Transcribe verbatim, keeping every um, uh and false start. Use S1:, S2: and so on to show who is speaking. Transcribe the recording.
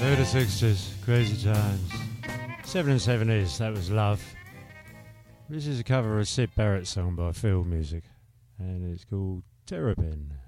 S1: Through the sixties, crazy times. Seven and seventies, that was Love. This is a cover of a Syd Barrett song by Field Music, and it's called Terrapin.